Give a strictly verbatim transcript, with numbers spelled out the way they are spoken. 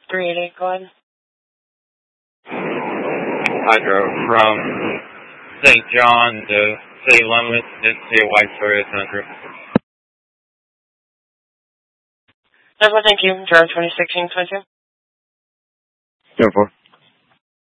three eight eight, go ahead. I drove from Saint John to city limits, didn't see a white Toyota Tundra. That's what, thank you. Driver twenty sixteen twenty-two. Go for